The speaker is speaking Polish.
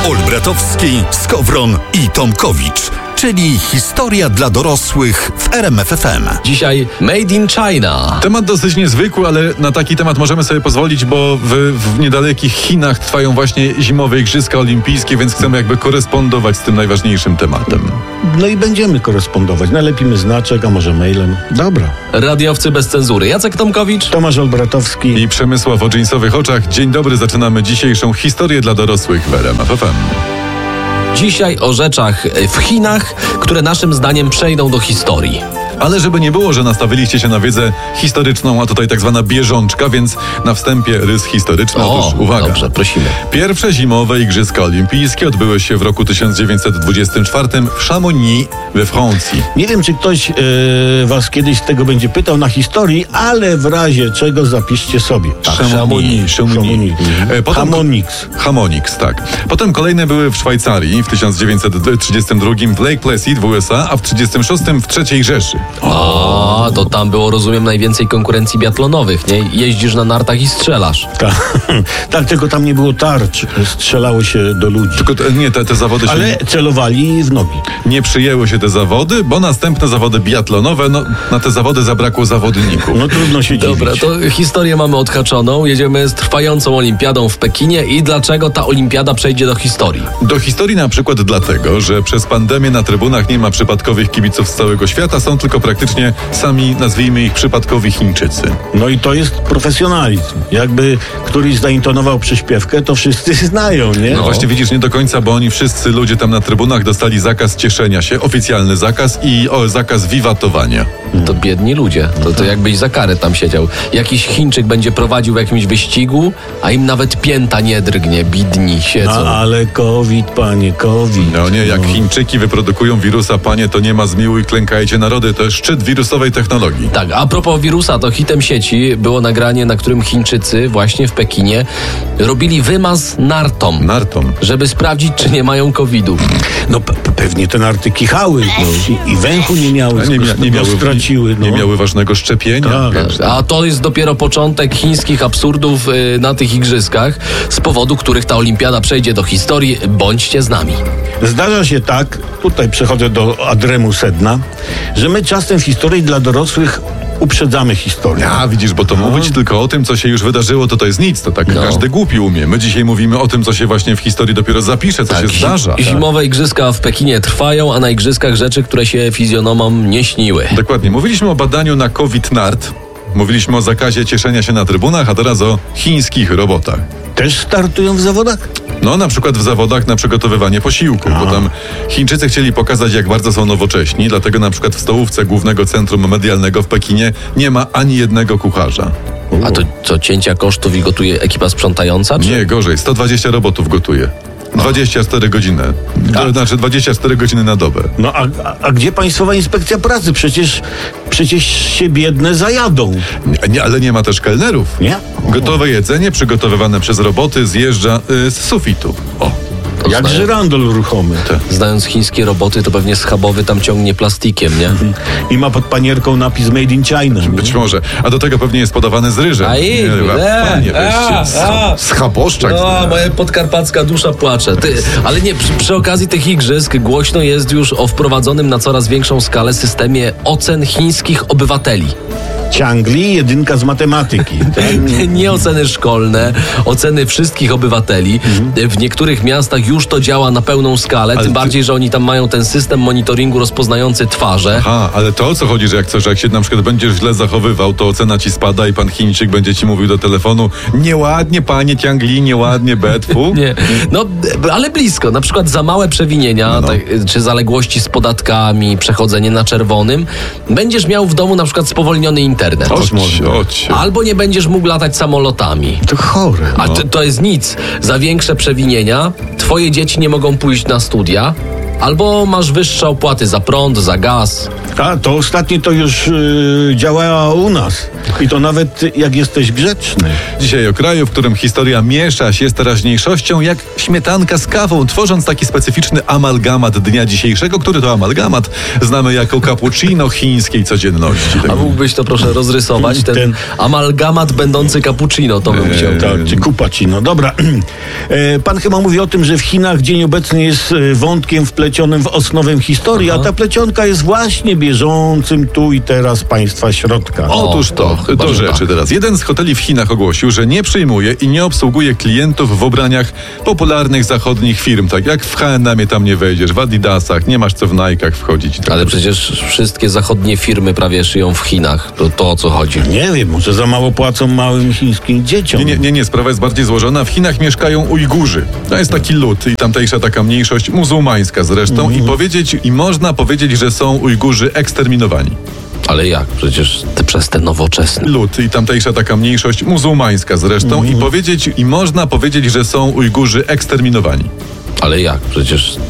Olbratowski, Skowron i Tomkowicz, czyli historia dla dorosłych w RMF FM. Dzisiaj Made in China. Temat dosyć niezwykły, ale na taki temat możemy sobie pozwolić, bo w niedalekich Chinach trwają właśnie zimowe Igrzyska Olimpijskie, więc chcemy jakby korespondować z tym najważniejszym tematem. No i będziemy korespondować. Nalepimy znaczek, a może mailem. Dobra. Radiowcy bez cenzury. Jacek Tomkowicz. Tomasz Olbratowski. I Przemysław o dżinsowych oczach. Dzień dobry, zaczynamy dzisiejszą historię dla dorosłych w RMF FM. Dzisiaj o rzeczach w Chinach, które naszym zdaniem przejdą do historii. Ale żeby nie było, że nastawiliście się na wiedzę historyczną, a tutaj tak zwana bieżączka, więc na wstępie rys historyczny. Otóż uwaga. Dobrze, prosimy. Pierwsze zimowe Igrzyska Olimpijskie odbyły się w roku 1924 w Chamonix we Francji. Nie wiem, czy ktoś was kiedyś z tego będzie pytał na historii, ale w razie czego zapiszcie sobie. Chamonix. Chamonix, tak. Potem kolejne były w Szwajcarii w 1932 w Lake Placid w USA, a w 1936 w III Rzeszy. O, to tam było, rozumiem, najwięcej konkurencji biatlonowych, nie? Jeździsz na nartach i strzelasz. Tak, tylko tam nie było tarcz. Strzelało się do ludzi. Tylko te zawody się Ale celowali w nogi. nie przyjęły się te zawody, bo następne zawody biatlonowe, na te zawody zabrakło zawodników. No trudno się dziwić. Dobra, to historię mamy odhaczoną. Jedziemy z trwającą olimpiadą w Pekinie i dlaczego ta olimpiada przejdzie do historii. Do historii na przykład dlatego, że przez pandemię na trybunach nie ma przypadkowych kibiców z całego świata, są tylko praktycznie sami, nazwijmy ich, przypadkowi Chińczycy. No i to jest profesjonalizm. Jakby któryś zaintonował przyśpiewkę, to wszyscy znają, nie? No właśnie widzisz, nie do końca, bo oni wszyscy ludzie tam na trybunach dostali zakaz cieszenia się, oficjalny zakaz i zakaz wiwatowania. To biedni ludzie. To jakbyś za karę tam siedział. Jakiś Chińczyk będzie prowadził w jakimś wyścigu, a im nawet pięta nie drgnie. Bidni siedzą. Ale COVID, panie, COVID. No nie, jak Chińczyki wyprodukują wirusa, panie, to nie ma zmiłuj, klękajcie narody, to jest szczyt wirusowej technologii. Tak, a propos wirusa, to hitem sieci było nagranie, na którym Chińczycy właśnie w Pekinie robili wymaz nartom. Żeby sprawdzić, czy nie mają COVID-u. No pewnie te narty kichały i węchu nie miały, straciły. Nie miały ważnego szczepienia. Tak. Wiesz, A to jest dopiero początek chińskich absurdów na tych igrzyskach, z powodu których ta olimpiada przejdzie do historii. Bądźcie z nami. Zdarza się tak, tutaj przechodzę do adremu sedna, że my czasem w historii dla dorosłych uprzedzamy historię. A widzisz, bo to mówić tylko o tym, co się już wydarzyło, to jest nic. To tak każdy głupi umie. My dzisiaj mówimy o tym, co się właśnie w historii dopiero zapisze, co się zdarza. Zimowe igrzyska w Pekinie trwają, a na igrzyskach rzeczy, które się fizjonomom nie śniły. Dokładnie. Mówiliśmy o badaniu na COVID-NART. Mówiliśmy o zakazie cieszenia się na trybunach, a teraz o chińskich robotach. Też startują w zawodach? No, na przykład w zawodach na przygotowywanie posiłków, bo tam Chińczycy chcieli pokazać, jak bardzo są nowocześni, dlatego na przykład w stołówce Głównego Centrum Medialnego w Pekinie nie ma ani jednego kucharza. A to co, cięcia kosztów i gotuje ekipa sprzątająca? Czy? Nie, gorzej, 120 robotów gotuje. 24 godziny. Znaczy 24 godziny na dobę. No a gdzie Państwowa Inspekcja Pracy? Przecież się biedne zajadą. Ale nie ma też kelnerów. Nie? Gotowe jedzenie przygotowywane przez roboty zjeżdża z sufitu. Jak żyrandol ruchomy. Znając chińskie roboty, to pewnie schabowy tam ciągnie plastikiem, nie? I ma pod panierką napis Made in China. Być może. A do tego pewnie jest podawany z ryżem. Panie, schaboszczak. No, moja podkarpacka dusza płacze. Ale nie, przy okazji tych igrzysk głośno jest już o wprowadzonym na coraz większą skalę systemie ocen chińskich obywateli. Ciągli, jedynka z matematyki. Nie oceny szkolne, oceny wszystkich obywateli. W niektórych miastach już to działa na pełną skalę, tym bardziej, że oni tam mają ten system monitoringu rozpoznający twarze. Aha, ale to o co chodzi, że jak się na przykład będziesz źle zachowywał, to ocena ci spada i pan Chińczyk będzie ci mówił do telefonu: nieładnie, panie Ciągli, nieładnie, betfu. Nie, no, ale blisko. Na przykład za małe przewinienia, czy zaległości z podatkami, przechodzenie na czerwonym, będziesz miał w domu na przykład spowolniony internet. Albo nie będziesz mógł latać samolotami. To chore. A to jest nic. Za większe przewinienia twoje dzieci nie mogą pójść na studia. Albo masz wyższe opłaty za prąd, za gaz. A to ostatnie to już działa u nas. I to nawet jak jesteś grzeczny. Dzisiaj o kraju, w którym historia miesza się z teraźniejszością jak śmietanka z kawą, tworząc taki specyficzny amalgamat dnia dzisiejszego, który to amalgamat znamy jako cappuccino chińskiej codzienności. A mógłbyś to proszę rozrysować? Ten amalgamat będący cappuccino, to bym chciał. Tak, czy cuppacino. Dobra. Pan chyba mówi o tym, że w Chinach dzień obecny jest wątkiem wplecionym w osnowę historii, a ta plecionka jest właśnie bieżącym tu i teraz państwa środka. Otóż do rzeczy teraz. Jeden z hoteli w Chinach ogłosił, że nie przyjmuje i nie obsługuje klientów w ubraniach popularnych zachodnich firm. Tak jak w H&M tam nie wejdziesz, w Adidasach, nie masz co w Nike'ach wchodzić. Tak. Ale przecież wszystkie zachodnie firmy prawie szyją w Chinach. To o co chodzi? Nie wiem, może za mało płacą małym chińskim dzieciom. Nie, sprawa jest bardziej złożona. W Chinach mieszkają Ujgurzy. To jest taki lud i tamtejsza taka mniejszość muzułmańska zresztą i można powiedzieć, że są Ujgurzy eksterminowani. Ale jak? Przecież przez te nowoczesne. Lud i tamtejsza taka mniejszość muzułmańska zresztą i można powiedzieć, że są Ujgurzy eksterminowani. Ale jak? Przecież